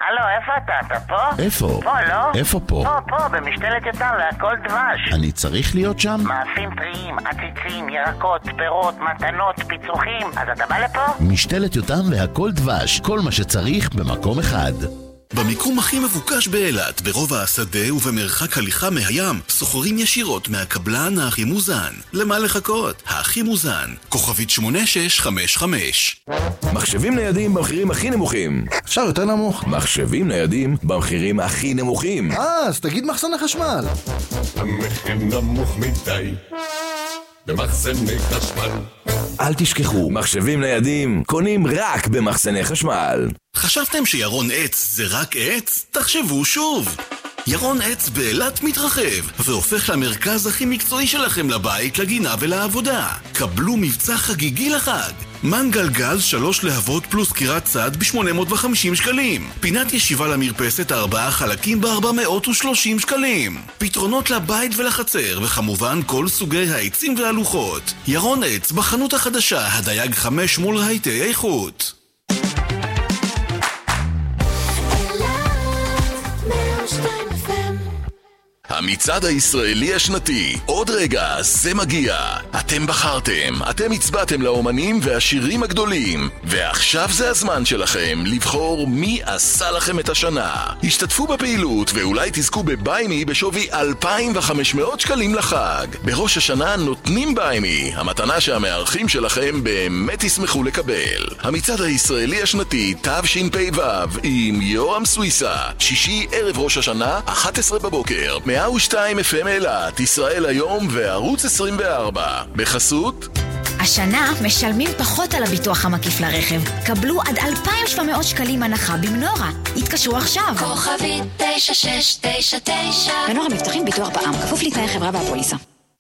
הלו, איפה אתה? אתה פה? איפה? פה, לא? איפה פה? פה, במשתלת יותם והכל דבש. אני צריך להיות שם? מאפים טריים, עציצים, ירקות, פירות, מתנות, פיצוחים. אז אתה בא לפה? משתלת יותם והכל דבש, כל מה שצריך במקום אחד. במיקום הכי מבוקש באילת, ברובע השדה ובמרחק הליכה מהים, סוחרים ישירות מהקבלן הכי מוזן. למה לחכות? הכי מוזן, כוכבית 8655. מחשבים ניידים במחירים הכי נמוכים. אפשר יותר נמוך. מחשבים ניידים במחירים הכי נמוכים. אז תגיד מחסני חשמל. המחיר נמוך מדי במחסני חשמל. אל תשכחו, מחשבים ניידים קונים רק במחסני חשמל. חשבתם שירון עץ זה רק עץ? תחשבו שוב. ירון עץ באילת מתרחב והופך למרכז הכי מקצועי שלכם לבית, לגינה ולעבודה. קבלו מבצע חגיגי לחג. מנגל גז 3 להבות פלוס קירת צד ב-850 שקלים. פינת ישיבה למרפסת 4 חלקים ב-430 שקלים. פתרונות לבית ולחצר, וכמובן כל סוגי העצים והלוחות. ירון עץ בחנות החדשה, הדייג 5 מול רהיטי איכות. המצעד הישראלי השנתי, עוד רגע, זה מגיע. אתם בחרתם, אתם הצבעתם לאומנים והשירים הגדולים, ועכשיו זה הזמן שלכם לבחור מי עשה לכם את השנה. השתתפו בפעילות ואולי תזכו בביימי בשווי 2,500 שקלים לחג. בראש השנה נותנים ביימי, המתנה שהמארחים שלכם באמת ישמחו לקבל. המצעד הישראלי השנתי, תשפ"ו, עם יורם סוויסה, שישי ערב ראש השנה, 11 בבוקר, 102 FM אילת, ישראל היום וערוץ 24. בחסות השנה משלמים פחות על הביטוח המקיף לרכב. קבלו עד 2,700 שקלים הנחה במנורה. התקשרו עכשיו. כוכבית 9699. מנורה מבטחים ביטוח בע"מ, כפוף לתנאי חברה והפוליסה.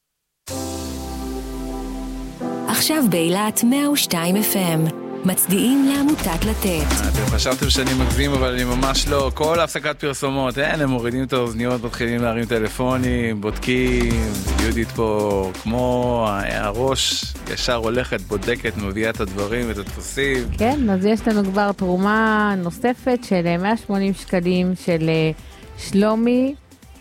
עכשיו באילת 102 FM. מצדיעים לעמותת לתת. אתם חשבתם שאני מגזים, אבל אני ממש לא. כל הפסקת פרסומות, הם מורידים את האוזניות, מתחילים להרים טלפונים, בודקים, יהודית פה כמו הראש, ישר הולכת, בודקת, מביאה את הדברים, את הדפוסים. כן, אז יש לנו כבר תרומה נוספת של 180 שקלים של שלומי,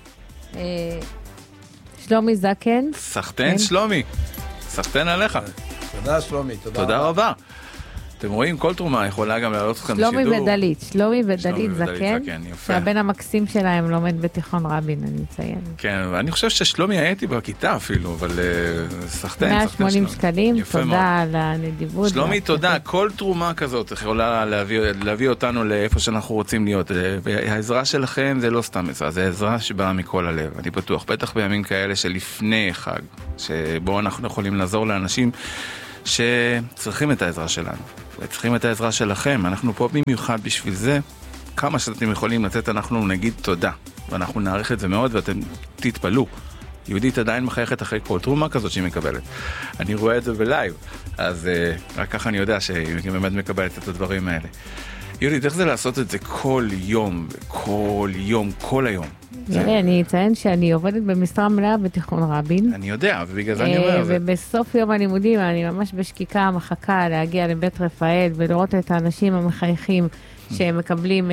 שלומי זקן. סחטן שלומי, סחטן עליך. תודה שלומי, תודה רבה. אתם רואים, כל תרומה יכולה גם לעלות אתכם בשידור. שלומי ודלית זקן, שהבן המקסים שלהם לומד בתיכון רבין, אני מציין. כן, ואני חושב ששלומי הייתי בכיתה אפילו, אבל סחטן. 180 שקלים, תודה על הנדיבות. שלומי, תודה. כל תרומה כזאת יכולה להביא אותנו לאיפה שאנחנו רוצים להיות. והעזרה שלכם זה לא סתם עזרה, זה עזרה שבאה מכל הלב. אני בטוח, בטח בימים כאלה שלפני חג, שבו אנחנו יכולים לעזור לאנשים שצריכים את העזרה שלנו. צריכים את העזרה שלכם, אנחנו פה במיוחד בשביל זה. כמה שאתם יכולים לתת, אנחנו נגיד תודה, ואנחנו נעריך את זה מאוד, ואתם תתפלו. יהודית עדיין מחייכת אחרי כל תרומה כזאת שהיא מקבלת. אני רואה את זה בלייב, אז רק ככה אני יודע שהיא באמת מקבלת את הדברים האלה. יהודית, איך זה לעשות את זה כל יום, כל יום, כל היום? אני אציין שאני עובדת במשרה מלאה בתיכון רבין. אני יודע, ובגלל זה אני אומר. ובסוף יום הלימודים אני ממש בשקיקה מחכה להגיע לבית רפאל ולראות את האנשים המחייכים שמקבלים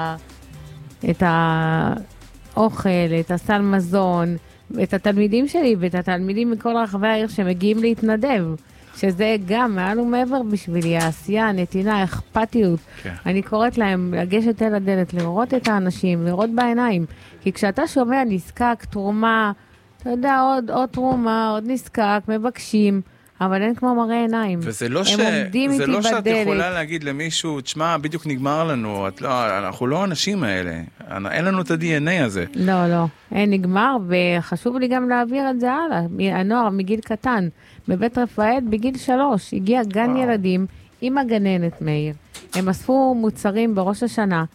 את האוכל, את הסל מזון, את התלמידים שלי ואת התלמידים מכל רחבי העיר שמגיעים להתנדב. שזה גם מעל ומעבר בשבילי, העשייה, הנתינה, האכפתיות. אני קוראת להם לגשת אל הדלת, לראות את האנשים, לראות בעיניים. כי כשאתה שומע נזקק, תרומה, אתה יודע, עוד תרומה, עוד נזקק, מבקשים, אבל אין כמו מראה עיניים. וזה לא שאת יכולה להגיד למישהו, תשמע, בדיוק נגמר לנו, אנחנו לא האנשים האלה, אין לנו את ה-DNA הזה. לא, אין נגמר, וחשוב לי גם להעביר את זה הלאה. הנוער מגיל קטן, בבית רפאל בגיל 3, הגיע גן ילדים עם הגננת מאיר. הם אספו מוצרים בראש השנה,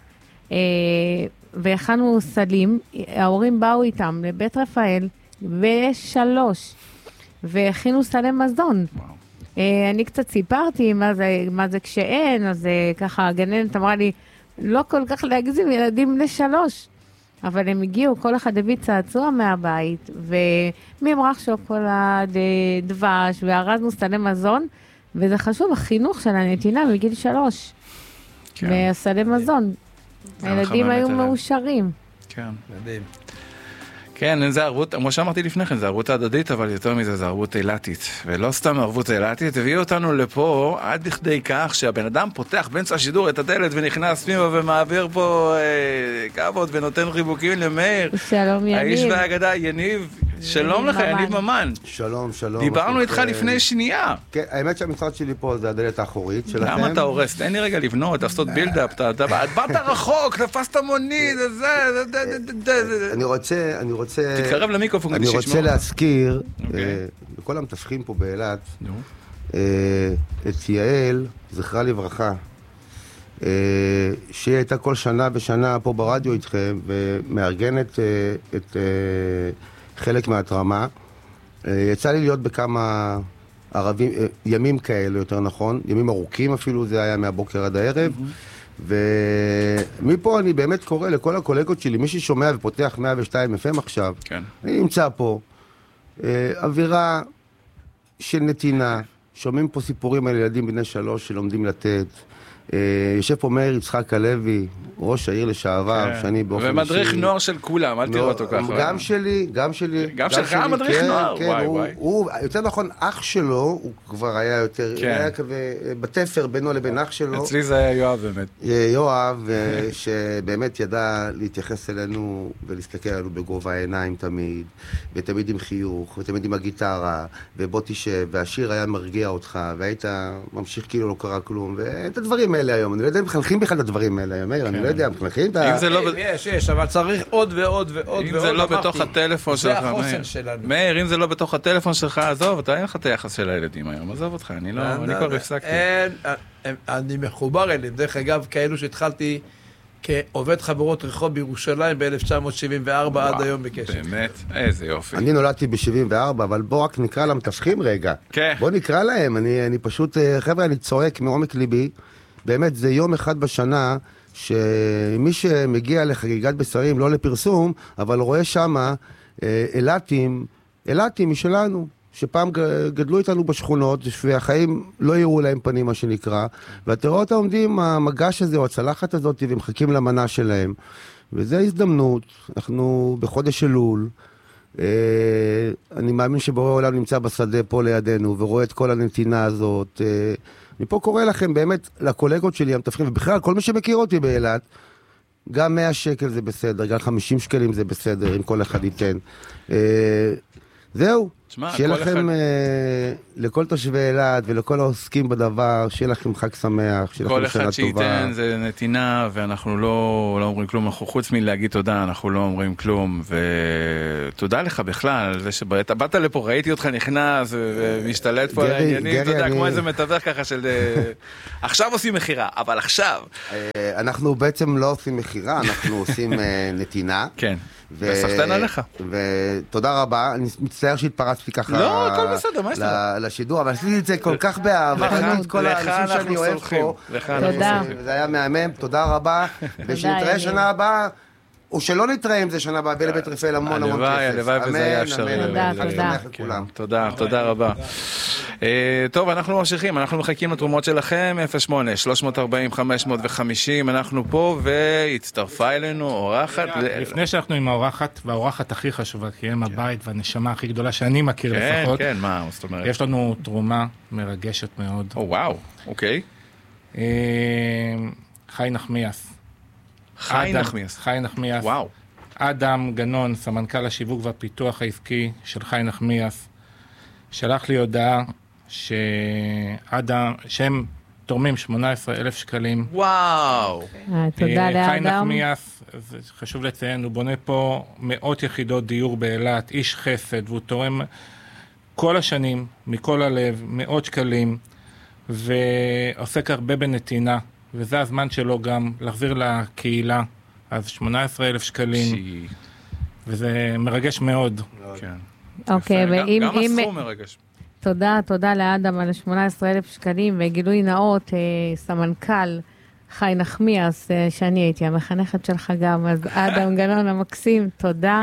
והכנו סלים, ההורים באו איתם לבית רפאל ב3, והכינו סלי מזון. אני קצת סיפרתי מה זה כשאין, אז ככה הגננת אמרה לי, לא כל כך להגזים, ילדים בני 3. אבל הם הגיעו, כל אחד הביא צעצוע מהבית, וממרח שוקולד, דבש, וארזנו סלי מזון, וזה חשוב, החינוך של הנתינה מגיל 3. והסלי מזון. הילדים היו מאושרים. כן. מדהים. כן, זה ערבות, כמו שאמרתי לפני כן, זה ערבות הדדית, אבל יותר מזה זה ערבות אילתית. ולא סתם ערבות אילתית, הביאו אותנו לפה עד לכדי כך שהבן אדם פותח באמצע השידור את הדלת ונכנס פנימה ומעביר פה כבוד ונותן חיבוקים למאיר. שלום יניב. האיש והאגדה, יניב. שלום לך, יניב ממן. שלום, שלום. דיברנו איתך לפני שנייה. כן, האמת שהמשרד שלי פה זה הדלת האחורית שלכם. למה אתה הורס? תן לי רגע לבנות, לעשות בילדאפ, אתה באת רחוק, תפסת מונית, זה. אני רוצה... תתקרב למיקרופון. אני רוצה להזכיר, לכל המתווכים פה באילת, את יעל, זכרה לברכה, שהיא הייתה כל שנה ושנה פה ברדיו איתכם, ומארגנת את חלק מההתרמה. יצא לי להיות בכמה ימים כאלה, יותר נכון, ימים ארוכים אפילו, זה היה מהבוקר עד הערב, ומפה אני באמת קורא לכל הקולגות שלי, מי ששומע ופותח 102 FM עכשיו, אני נמצא פה, אווירה של נתינה, שומעים פה סיפורים על ילדים בני 3 שלומדים לתת, יושב פה מאיר יצחק הלוי, ראש העיר לשעבר, שאני באופן אישי... ומדריך נוער של כולם, אל תראו אותו ככה. גם שלי. גם שלך מדריך נוער? כן, הוא, יותר נכון, אח שלו, הוא כבר היה יותר, היה כזה בתפר בינו לבין אח שלו. אצלי זה היה יואב באמת. יואב, שבאמת ידע להתייחס אלינו ולהסתכל עלינו בגובה העיניים תמיד, ותמיד עם חיוך, ותמיד עם הגיטרה, ובוא תשב, והשיר היה מרגיע אותך, והיית ממשיך כאילו לא קרה כלום, ואת הדברים האלה היום, אני לא יודע אם מחנכים בכלל את הדברים האלה, מאיר, אני לא יודע, מחנכים את ה... יש, אבל צריך עוד ועוד ועוד. אם זה לא בתוך הטלפון שלך, זה החוסן שלנו. מאיר, אם זה לא בתוך הטלפון שלך, עזוב, אתה אין לך את היחס של הילדים היום, עזוב אותך, אני כבר הפסקתי. אני מחובר אליהם, דרך אגב, כאלו שהתחלתי כעובד חברות רחוב בירושלים ב-1974 עד היום בקשר. באמת, איזה יופי. אני נולדתי ב-74, אבל בוא רק נקרא למתווכים רגע. כן. בוא נקרא להם, אני פשוט, חבר'ה, אני צועק מעומק ליבי. באמת, זה יום אחד בשנה שמי שמגיע לחגיגת בשרים, לא לפרסום, אבל רואה שמה אילתים משלנו, שפעם גדלו איתנו בשכונות, והחיים לא יראו להם פנים, מה שנקרא, ואתה רואה אותם עומדים, המגש הזה או הצלחת הזאת, ומחכים למנה שלהם. וזו הזדמנות, אנחנו בחודש אלול, אני מאמין שבורא העולם נמצא בשדה פה לידינו, ורואה את כל הנתינה הזאת. אני פה קורא לכם באמת, לקולגות שלי, המתווכים, ובכלל, כל מי שמכיר אותי באילת, גם 100 שקל זה בסדר, גם 50 שקלים זה בסדר, אם כל אחד ייתן. זהו, שיהיה לכם, לכל תושבי אילת ולכל העוסקים בדבר, שיהיה לכם חג שמח, שיהיה לכם שנה טובה. כל אחד שייתן זה נתינה, ואנחנו לא אומרים כלום, אנחנו חוץ מלהגיד תודה, אנחנו לא אומרים כלום, ותודה לך בכלל, על זה שבאת, באת לפה, ראיתי אותך נכנס, ומשתלט פה על העניינים, אתה יודע, כמו איזה מתווך ככה של, עכשיו עושים מחירה, אבל עכשיו. אנחנו בעצם לא עושים מחירה, אנחנו עושים נתינה. כן. וסחתן עליך. ותודה רבה, אני מצטער שהתפרצתי ככה לא, הכל בסדר, מה יש לך? לשידור, אבל עשיתי את זה כל כך באהבה, את כל האנשים שאני אוהב פה. תודה. זה היה מהמם, תודה רבה, ושנתראה שנה הבאה, או שלא נתראה עם זה שנה הבאה, ולבית רפאל המון כסף. הלוואי וזה היה אפשרי. תודה. תודה רבה. טוב, אנחנו ממשיכים, אנחנו מחכים לתרומות שלכם, 08-340-550, אנחנו פה, והצטרפה אלינו אורחת. לפני שאנחנו עם האורחת, והאורחת הכי חשובה, כי הם הבית והנשמה הכי גדולה שאני מכיר לפחות. כן, מה, זאת אומרת? יש לנו תרומה מרגשת מאוד. וואו, אוקיי. חי נחמיאס. חי נחמיאס. וואו. אדם גנון, סמנכ"ל השיווק והפיתוח העסקי של חי נחמיאס, שלח לי הודעה שהם תורמים 18,000 שקלים. וואו. תודה לאדם. חי נחמיאס, חשוב לציין, הוא בונה פה מאות יחידות דיור באילת, איש חסד, והוא תורם כל השנים, מכל הלב, מאות שקלים, ועוסק הרבה בנתינה, וזה הזמן שלו גם להחזיר לקהילה, אז 18,000 שקלים, וזה מרגש מאוד. כן. אוקיי, ואם... גם הסכום מרגש. תודה לאדם על 18,000 שקלים, וגילוי נאות, סמנכ"ל חי נחמיאס, שאני הייתי המחנכת שלך גם, אז אדם גנון המקסים, תודה,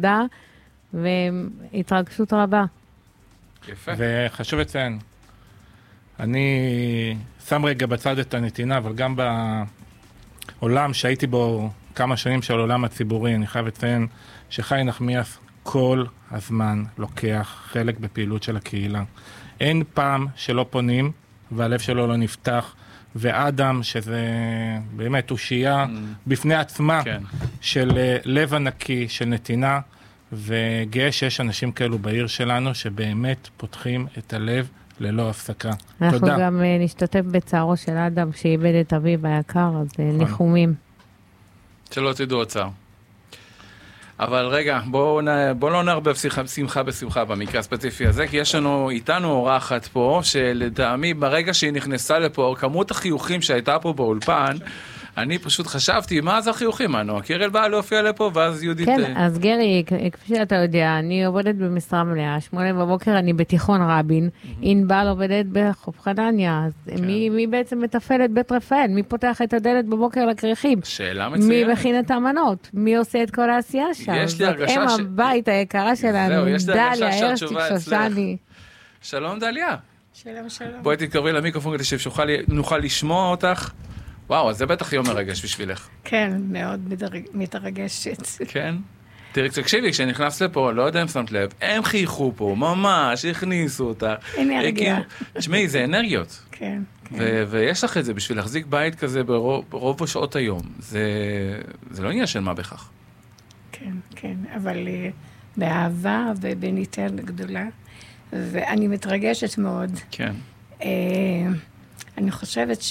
והתרגשות רבה. יפה. וחשוב לציין, אני שם רגע בצד את הנתינה, אבל גם עולם שהייתי בו כמה שנים של עולם הציבורי, אני חייב לציין שחי נחמיאס כל הזמן לוקח חלק בפעילות של הקהילה. אין פעם שלא פונים והלב שלו לא נפתח, ואדם שזה באמת אושייה בפני עצמה של לב ענקי, של נתינה, וגאה שיש אנשים כאלו בעיר שלנו שבאמת פותחים את הלב ללא הפסקה. אנחנו תודה. גם נשתתף בצערו של אדם שאיבד את אביו היקר, אז ניחומים. שלא תדעו עוד צער. אבל רגע, בואו לא נערבב שמחה בשמחה במקרה הספציפי הזה, כי יש לנו איתנו אורחת פה, שלדעמי ברגע שהיא נכנסה לפה, כמות החיוכים שהייתה פה באולפן, אני פשוט חשבתי, מה זה החיוכים? קירל באה להופיע לפה, ואז יהודית... כן, אז גרי, כפי שאתה יודע, אני עובדת במשרה מלאה, 8 בבוקר אני בתיכון רבין, ענבל עובדת בחוף חנניה, אז מי בעצם מטפל את בית רפאל? מי פותח את הדלת בבוקר לכריכים? שאלה מצוינת. מי מכין את האמנות? מי עושה את כל העשייה שם? יש לי הרגשה זאת הבית היקרה שלנו, דליה, הרשטיק שושני. שלום דליה. שלום, שלום. בואי תתקרבי למיקרופון כדי שנוכל לשמוע אותך. וואו, אז זה בטח יום מרגש בשבילך. כן, מאוד מתרגשת. כן? תראי, תקשיבי, כשנכנס לפה, לא יודע אם שמת לב, הם חייכו פה, ממש, הכניסו אותך. אנרגיה. תשמעי, זה אנרגיות. כן. ויש לך את זה בשביל להחזיק בית כזה ברוב שעות היום. זה לא עניין של מה בכך. כן, כן, אבל באהבה ובניתן גדולה, ואני מתרגשת מאוד. כן. אני חושבת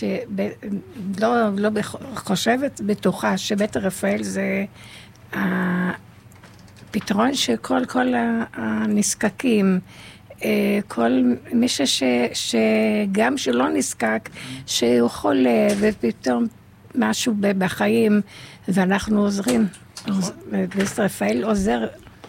חושבת בטוחה שבית רפאל זה הפתרון שכל הנזקקים, כל מי שגם שלא נזקק, שהוא חולה ופתאום משהו בחיים, ואנחנו עוזרים. בית רפאל עוזר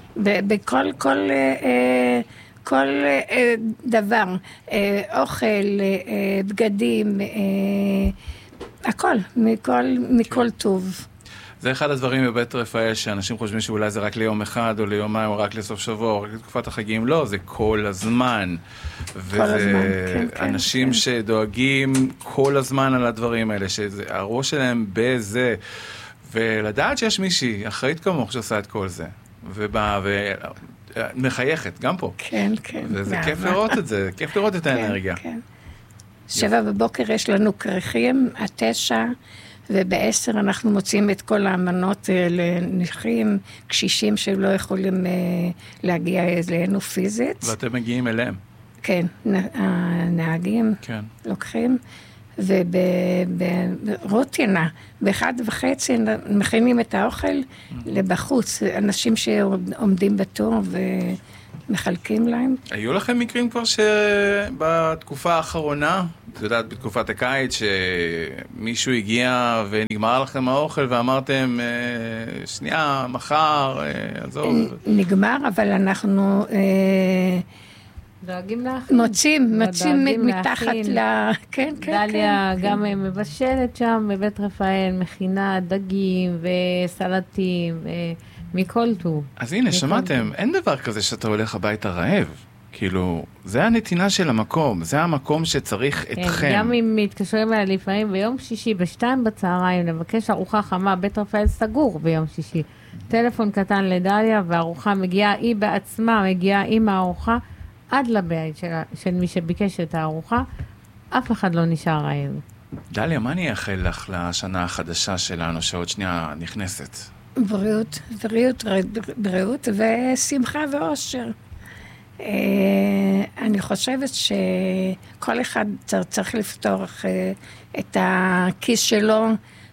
כל דבר, אוכל, בגדים, הכל, מכל טוב. זה אחד הדברים בבית רפאל שאנשים חושבים שאולי זה רק ליום אחד או ליומיים או רק לסוף שבוע או רק לתקופת החגים. לא, זה כל הזמן. כל הזמן, כן, כן. אנשים שדואגים כל הזמן על הדברים האלה, שהראש שלהם בזה, ולדעת שיש מישהי אחראית כמוך שעושה את כל זה, ובאה מחייכת, גם פה. כן, כן. וזה כיף לראות את זה, כיף לראות את האנרגיה. כן. 7 בבוקר יש לנו כריכים, 9, וב10 אנחנו מוצאים את כל האמנות לנכים, קשישים שלא יכולים להגיע אלינו פיזית. ואתם מגיעים אליהם. כן, הנהגים לוקחים, וברוטינה, ב1:30 מכינים את האוכל לבחוץ, אנשים שעומדים בתור ומחלקים להם. היו לכם מקרים כבר שבתקופה האחרונה, את יודעת, בתקופת הקיץ, שמישהו הגיע ונגמר לכם האוכל ואמרתם, שנייה, מחר, עזוב. נגמר, אבל אנחנו דואגים לך. מוצאים מתחת ל... כן, כן, דליה גם מבשלת שם בבית רפאל, מכינה דגים וסלטים, מכל טוב. אז הנה, שמעתם, אין דבר כזה שאתה הולך הביתה רעב. כאילו, זה הנתינה של המקום, זה המקום שצריך אתכם. גם אם מתקשרים אליי לפעמים ביום שישי, 2 בצהריים, לבקש ארוחה חמה, בית רפאל סגור ביום שישי. טלפון קטן לדליה, והארוחה מגיעה, היא בעצמה מגיעה עם הארוחה, עד לבית של מי שביקש את הארוחה, אף אחד לא נשאר רעב. דליה, מה אני אאחל לך לשנה החדשה שלנו, שעוד שנייה נכנסת? בריאות ושמחה ואושר. אני חושבת שכל אחד צריך לפתוח את הכיס שלו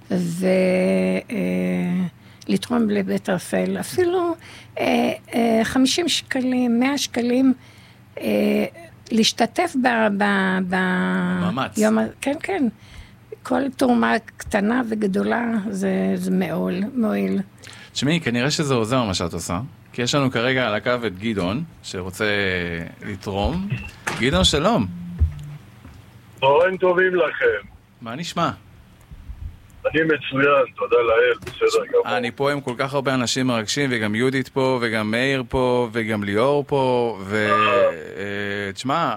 ולתרום לבית רפאל. אפילו 50 שקלים, 100 שקלים, להשתתף במאמץ. כן, כן. כל תרומה קטנה וגדולה זה מועיל. תשמעי, כנראה שזה עוזר מה שאת עושה. כי יש לנו כרגע על הקו את גדעון, שרוצה לתרום. גדעון, שלום. צהריים טובים לכם. מה נשמע? אני מצוין, תודה לאל, בסדר גמור. אני פה עם כל כך הרבה אנשים מרגשים, וגם יהודית פה, וגם מאיר פה, וגם ליאור פה, תשמע,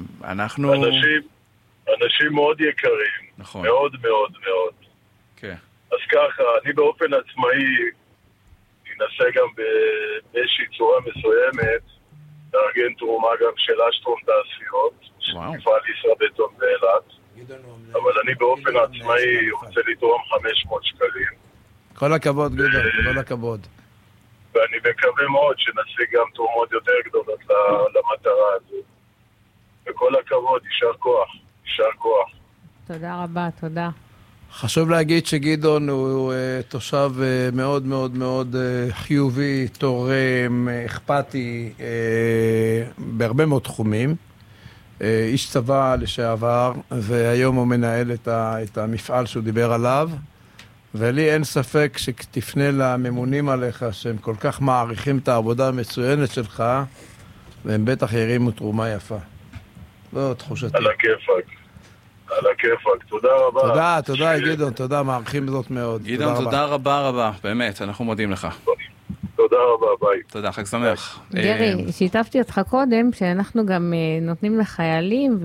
אנחנו... אנשים מאוד יקרים. נכון. מאוד מאוד מאוד. כן. אז ככה, אני באופן עצמאי אנסה גם באיזושהי צורה מסוימת לארגן תרומה גם של אשטרום תעשיות, מפעל ישראבטון באילת. אבל אני באופן עצמאי רוצה לתרום 500 שקלים. כל הכבוד, גדעון, כל הכבוד. ואני מקווה מאוד שנשיג גם תרומות יותר גדולות למטרה הזו. וכל הכבוד, יישר כוח, יישר כוח. תודה רבה, תודה. חשוב להגיד שגדעון הוא תושב מאוד מאוד מאוד חיובי, תורם, אכפתי, בהרבה מאוד תחומים. איש צבא לשעבר, והיום הוא מנהל את המפעל שהוא דיבר עליו. ולי אין ספק שתפנה לממונים עליך, שהם כל כך מעריכים את העבודה המצוינת שלך, והם בטח ירימו תרומה יפה. לא תחושתי. על הכיפק. על הכיפק, תודה רבה. תודה גדעון, תודה, מעריכים זאת מאוד. גדעון, תודה רבה, באמת, אנחנו מודים לך. תודה רבה, ביי. תודה, חג שמח. גרי, שיתפתי אותך קודם, שאנחנו גם נותנים לחיילים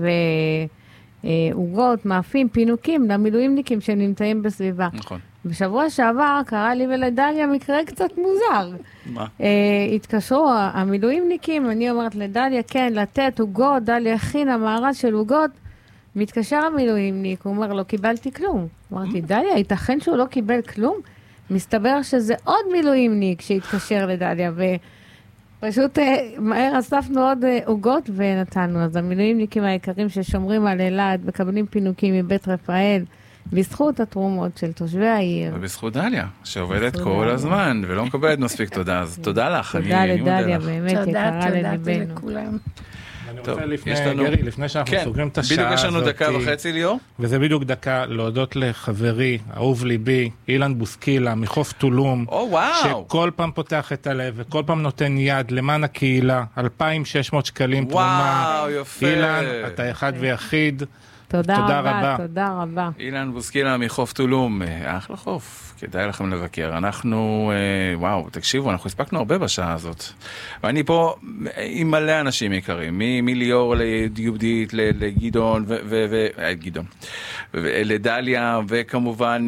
ועוגות, מאפים, פינוקים למילואימניקים שנמצאים בסביבה. נכון. בשבוע שעבר קרה לי ולדליה מקרה קצת מוזר. מה? התקשרו המילואימניקים, אני אומרת לדליה, כן, לתת עוגות, דליה הכינה מארז של עוגות, מתקשר המילואימניק, הוא אומר, לא קיבלתי כלום. אמרתי, דליה, ייתכן שהוא לא קיבל כלום? מסתבר שזה עוד מילואימניק שהתקשר לדליה, ופשוט מהר אספנו עוד עוגות ונתנו. אז המילואימניקים היקרים ששומרים על אילת, מקבלים פינוקים מבית רפאל, בזכות התרומות של תושבי העיר. ובזכות דליה, שעובדת כל הזמן, ולא מקבלת מספיק תודה. אז תודה לך. תודה לדליה, באמת יקרה לליבנו. לכולם. אני רוצה לפני שאנחנו סוגרים את השעה הזאת, בדיוק יש לנו דקה וחצי, ליאור. וזה בדיוק דקה להודות לחברי, אהוב ליבי, אילן בוסקילה, מחוף טולום, שכל פעם פותח את הלב, וכל פעם נותן יד למען הקהילה, 2,600 שקלים תרומה. וואו, יפה. אילן, אתה אחד ויחיד. תודה רבה, תודה רבה. אילן בוסקילה מחוף טולום, אחלה חוף, כדאי לכם לבקר. אנחנו, וואו, תקשיבו, אנחנו הספקנו הרבה בשעה הזאת. ואני פה עם מלא אנשים יקרים, מליאור ליהודית, לגדעון, גדעון, לדליה, וכמובן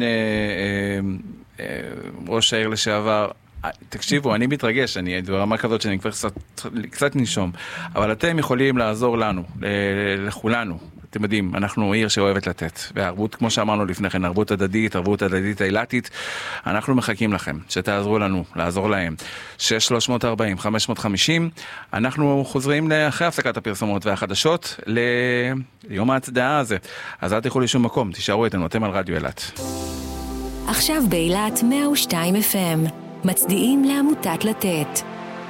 ראש העיר לשעבר. תקשיבו, אני מתרגש, אני ברמה כזאת שאני כבר קצת נשום, אבל אתם יכולים לעזור לנו, לכולנו. אתם יודעים, אנחנו עיר שאוהבת לתת, והערבות, כמו שאמרנו לפני כן, ערבות הדדית אילתית, אנחנו מחכים לכם, שתעזרו לנו, לעזור להם. 6-340-550, אנחנו חוזרים לאחרי הפסקת הפרסומות והחדשות, ליום ההצדעה הזה. אז אל תלכו לשום מקום, תישארו איתנו, אתם על רדיו אילת. עכשיו באילת 102 FM, מצדיעים לעמותת לתת.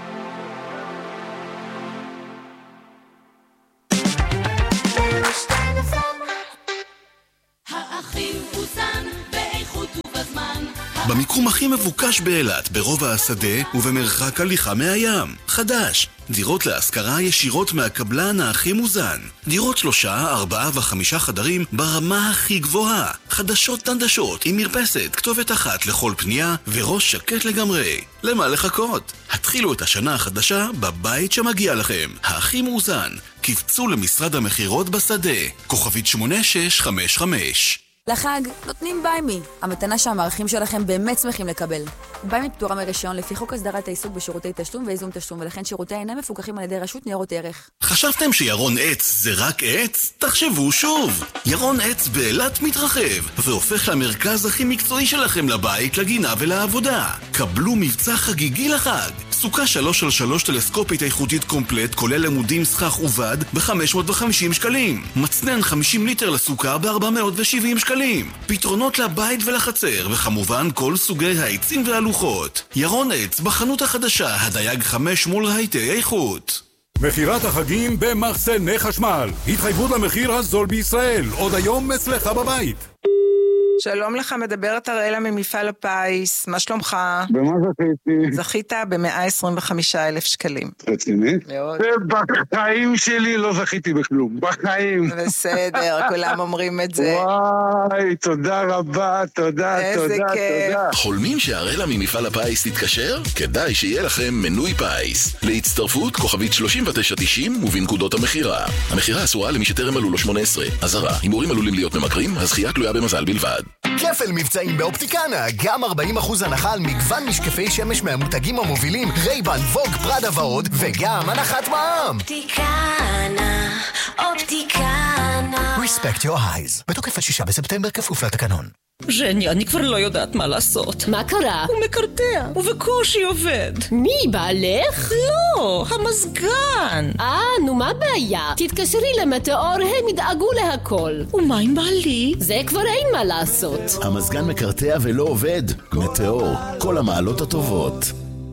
במיקום הכי מבוקש באילת, ברובע השדה ובמרחק הליכה מהים. חדש, דירות להשכרה ישירות מהקבלן הכי מוזן. דירות 3, 4 ו5 חדרים ברמה הכי גבוהה. חדשות תנדשות עם מרפסת, כתובת אחת לכל פנייה וראש שקט לגמרי. למה לחכות? התחילו את השנה החדשה בבית שמגיע לכם. הכי מאוזן. קפצו למשרד המחירות בשדה. כוכבית 8655. לחג נותנים ביימי, המתנה שהמערכים שלכם באמת שמחים לקבל. ביימי פטורה מרישיון לפי חוק הסדרת העיסוק בשירותי תשלום ואיזון תשלום, ולכן שירותיה אינם מפוקחים על ידי רשות ניירות ערך. חשבתם שירון עץ זה רק עץ? תחשבו שוב. ירון עץ באילת מתרחב, והופך למרכז הכי מקצועי שלכם לבית, לגינה ולעבודה. קבלו מבצע חגיגי לחג. סוכה 3x3 טלסקופית איכותית קומפלט, כולל עמודים סכך ובד, ב-550 שקלים. מצנן 50 ליטר לסוכה ב-470 שקלים. פתרונות לבית ולחצר, וכמובן כל סוגי העצים והלוחות. ירון עץ בחנות החדשה, הדייג 5 מול רהיטי איכות. מחירת החגים במחסני חשמל. התחייבות למחיר הזול בישראל. עוד היום אצלך בבית. שלום לך, מדברת הראלה ממפעל הפיס, מה שלומך? במה זכיתי? זכית ב-125,000 שקלים. רצינית? מאוד. בחיים שלי לא זכיתי בכלום, בחיים. בסדר, כולם אומרים את זה. וואי, תודה רבה, תודה. חולמים שהראלה ממפעל הפיס תתקשר? כדאי שיהיה לכם מנוי פיס. להצטרפות כוכבית 3990 ובנקודות המחירה. המחירה אסורה למי שטרם מלאו לו 18. אזהרה, הימורים עלולים להיות ממכרים, הזכייה תלויה במזל בלבד. כפל מבצעים באופטיקנה, גם 40% הנחה על מגוון משקפי שמש מהמותגים המובילים, רייבן, ווג, פרדה ועוד, וגם הנחת מע"מ. אופטיקנה, אופטיקנה. Respect your eyes. בתוקף עד 6 בספטמבר כפוף לתקנון. ז'ני, אני כבר לא יודעת מה לעשות. מה קרה? הוא מקרטע, ובקושי עובד. מי, בעלך? לא, המזגן. נו מה הבעיה? תתקשרי למטאור, הם ידאגו להכל. ומה עם בעלי? זה כבר אין מה לעשות. המזגן מקרטע ולא עובד. מטאור, כל המעלות הטובות.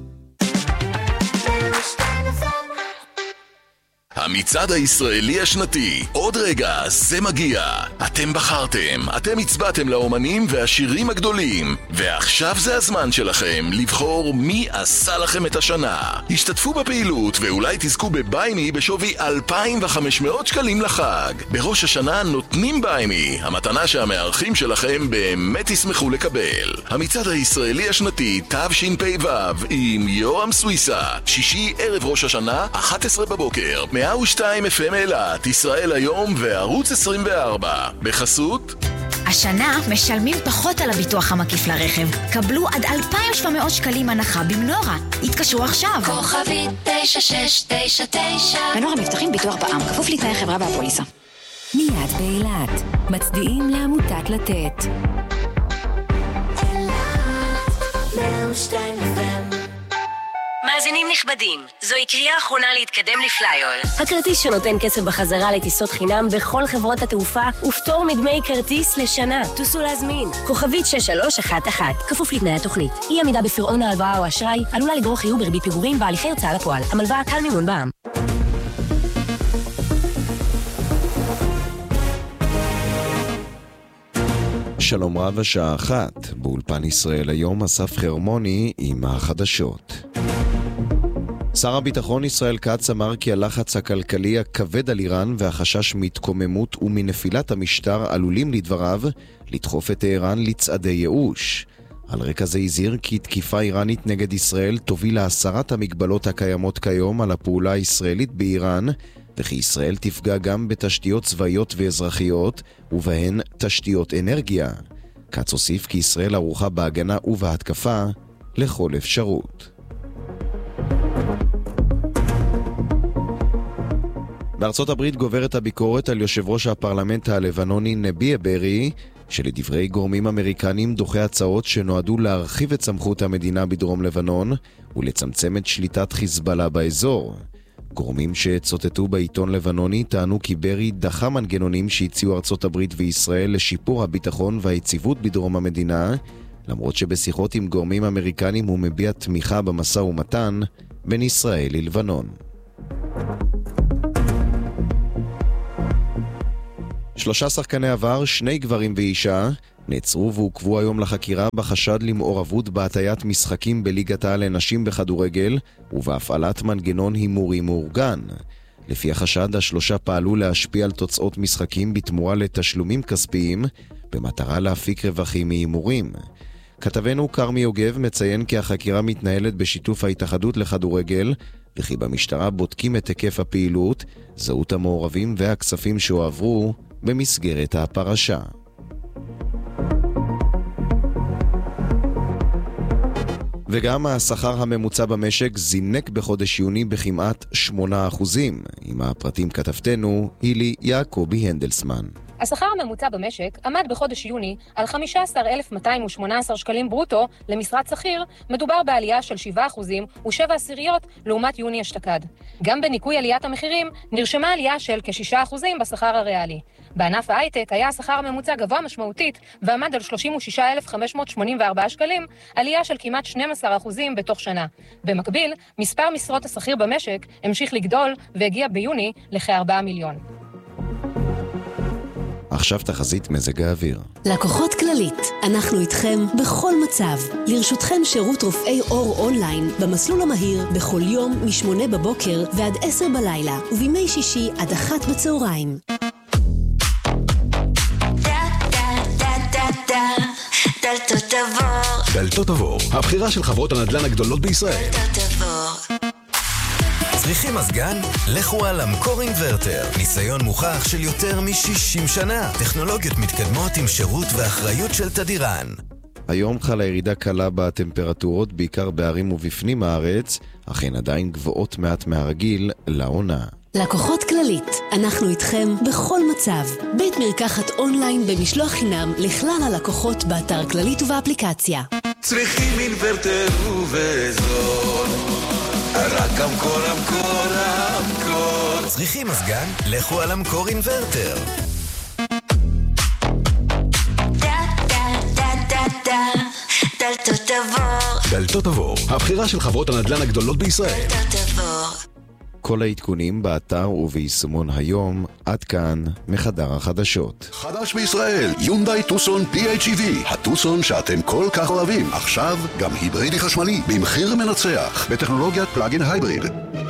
המצעד הישראלי השנתי, עוד רגע, זה מגיע. אתם בחרתם, אתם הצבעתם לאומנים והשירים הגדולים, ועכשיו זה הזמן שלכם לבחור מי עשה לכם את השנה. השתתפו בפעילות ואולי תזכו בביימי בשווי 2,500 שקלים לחג. בראש השנה נותנים ביימי, המתנה שהמארחים שלכם באמת ישמחו לקבל. המצעד הישראלי השנתי, תשפ"ו, עם יורם סוויסה, שישי ערב ראש השנה, 11 בבוקר, 102 FM אילת, ישראל היום וערוץ 24. בחסות השנה משלמים פחות על הביטוח המקיף לרכב. קבלו עד 2,700 שקלים הנחה במנורה. התקשרו עכשיו. כוכבית 9699. מנורה מבטחים ביטוח בע"מ, כפוף לתנאי החברה והפוליסה. מיד באילת, מצדיעים לעמותת לתת. מאזינים נכבדים, זוהי קריאה אחרונה להתקדם לפלייול. הכרטיס שנותן כסף בחזרה לטיסות חינם בכל חברות התעופה ופטור מדמי כרטיס לשנה. תוסו להזמין. כוכבית 6311, כפוף לתנאי התוכנית. אי עמידה בפירעון ההלוואה או אשראי עלולה לגרור חיוב בריבית פיגורים והליכי הוצאה לפועל. המלווה קל מימון בע"מ. שלום רב, השעה 1, באולפן ישראל היום אסף חרמוני עם החדשות. שר הביטחון ישראל כץ אמר כי הלחץ הכלכלי הכבד על איראן והחשש מהתקוממות ומנפילת המשטר עלולים לדבריו לדחוף את איראן לצעדי ייאוש. על רקע זה הזהיר כי תקיפה איראנית נגד ישראל תוביל להסרת המגבלות הקיימות כיום על הפעולה הישראלית באיראן, וכי ישראל תפגע גם בתשתיות צבאיות ואזרחיות, ובהן תשתיות אנרגיה. כץ הוסיף כי ישראל ערוכה בהגנה ובהתקפה לכל אפשרות. בארצות הברית גוברת הביקורת על יושב ראש הפרלמנט הלבנוני נביה ברי, שלדברי גורמים אמריקנים דוחה הצעות שנועדו להרחיב את סמכות המדינה בדרום לבנון ולצמצם את שליטת חיזבאללה באזור. גורמים שצוטטו בעיתון לבנוני טענו כי ברי דחה מנגנונים שהציעו ארצות הברית וישראל לשיפור הביטחון והיציבות בדרום המדינה, למרות שבשיחות עם גורמים אמריקנים הוא מביע תמיכה במשא ומתן בין ישראל ללבנון. 3 שחקני עבר, 2 גברים ואישה, נעצרו ועוקבו היום לחקירה בחשד למעורבות בהטיית משחקים בליגת העל לנשים בכדורגל ובהפעלת מנגנון הימורי מאורגן. לפי החשד, 3 פעלו להשפיע על תוצאות משחקים בתמורה לתשלומים כספיים במטרה להפיק רווחים מהימורים. כתבנו קרמי יוגב מציין כי החקירה מתנהלת בשיתוף ההתאחדות לכדורגל, וכי במשטרה בודקים את היקף הפעילות, זהות המעורבים והכספים שהועברו במסגרת הפרשה. וגם השכר הממוצע במשק זינק בחודש יוני בכמעט 8%. עם הפרטים כתבתנו הילי יעקובי הנדלסמן. השכר הממוצע במשק עמד בחודש יוני על 15,218 שקלים ברוטו למשרת שכיר, מדובר בעלייה של 7% ו7% לעומת יוני אשתקד. גם בניקוי עליית המחירים נרשמה עלייה של כ6% בשכר הריאלי. בענף ההייטק היה השכר הממוצע גבוה משמעותית ועמד על 36,584 שקלים, עלייה של כמעט 12% בתוך שנה. במקביל, מספר משרות השכיר במשק המשיך לגדול והגיע ביוני לכ4 מיליון. עכשיו תחזית מזג האוויר. לקוחות כללית, אנחנו איתכם בכל מצב. לרשותכם שירות רופאי אור אונליין במסלול המהיר בכל יום מ8 בבוקר ועד 10 בלילה ובימי שישי עד 1 בצהריים. דלתות עבור. דלתות עבור, הבחירה של חברות הנדל"ן הגדולות בישראל. דלתות עבור. צריכים מזגן? לכו על אמקור אינברטר. ניסיון מוכח של יותר מ-60 שנה. טכנולוגיות מתקדמות עם שירות ואחריות של תדירן. היום חלה ירידה קלה בטמפרטורות, בעיקר בערים ובפנים הארץ, אך הן עדיין גבוהות מעט מהרגיל לעונה. לקוחות כללית, אנחנו איתכם בכל מצב. בית מרקחת אונליין במשלוח חינם לכלל הלקוחות באתר כללית ובאפליקציה. צריכים אינוורטר ובזול, רק אמקור, אמקור, אמקור. צריכים מזגן? לכו על אמקור אינוורטר. דלתות עבור. דלתות עבור, הבחירה של חברות הנדל"ן הגדולות בישראל. דלתות עבור. כל העדכונים באתר וביישומון היום. עד כאן מחדר החדשות. חדש בישראל, יונדאי טוסון PHEV, הטוסון שאתם כל כך אוהבים. עכשיו גם היברידי חשמלי במחיר מנצח, בטכנולוגיית פלאגין הייבריד.